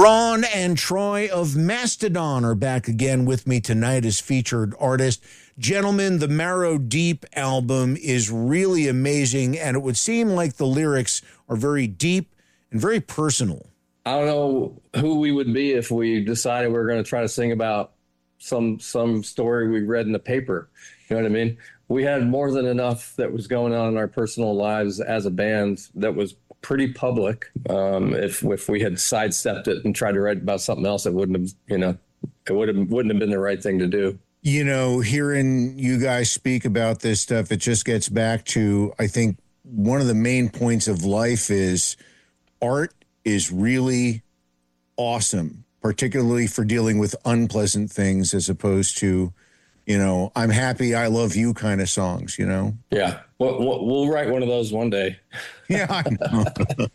Braun and Troy of Mastodon are back again with me tonight as featured artist. Gentlemen, the Marrow Deep album is really amazing, and it would seem like the lyrics are very deep and very personal. I don't know who we would be if we decided we were going to try to sing about some story we read in the paper. You know what I mean? We had more than enough that was going on in our personal lives as a band that was pretty public. If we had sidestepped it and tried to write about something else, it wouldn't have been the right thing to do. You know, hearing you guys speak about this stuff, it just gets back to, I think, one of the main points of life is art is really awesome, particularly for dealing with unpleasant things as opposed to, you know, I'm happy, I love you kind of songs, you know? Yeah. We'll write one of those one day. Yeah, I know.